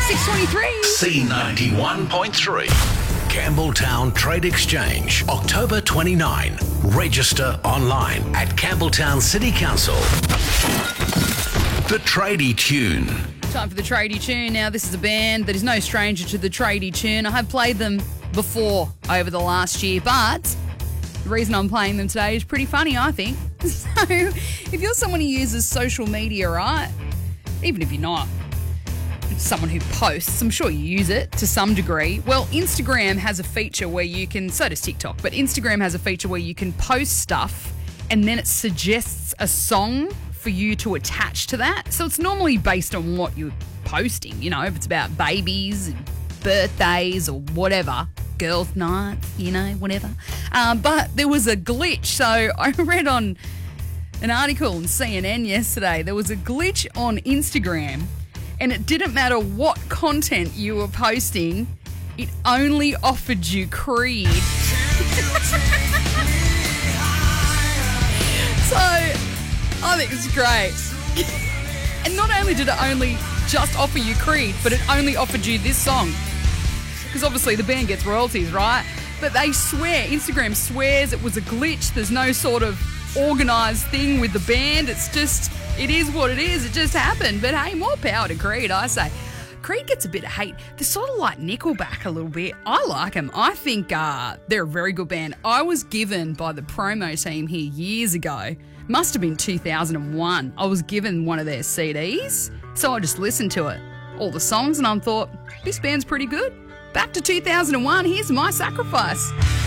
6:23. C91.3. Campbelltown Trade Exchange, October 29. Register online at Campbelltown City Council. The Tradie Tune. Time for the Tradie Tune. Now, this is a band that is no stranger to the Tradie Tune. I have played them before over the last year, but the reason I'm playing them today is pretty funny, I think. So, if you're someone who uses social media, right, even if you're not someone who posts, I'm sure you use it to some degree. Well, Instagram has a feature where you can, so does TikTok, but Instagram has a feature where you can post stuff and then it suggests a song for you to attach to that. So it's normally based on what you're posting, you know, if it's about babies, birthdays or whatever, girls' nights, you know, whatever. But there was a glitch. So I read on an article in CNN yesterday, there was a glitch on Instagram and it didn't matter what content you were posting, it only offered you Creed. So I think it's great. And not only did it only just offer you Creed, but it only offered you this song. Because obviously the band gets royalties, right? But they swear, Instagram swears it was a glitch. There's no sort of organised thing with the band. It's just, it is what it is. It just happened. But hey, more power to Creed, I say. Creed gets a bit of hate. They're sort of like Nickelback a little bit. I like them. I think they're a very good band. I was given by the promo team here years ago, must have been 2001, I was given one of their CDs. So I just listened to it, all the songs, and I thought, this band's pretty good. Back to 2001, here's My Sacrifice.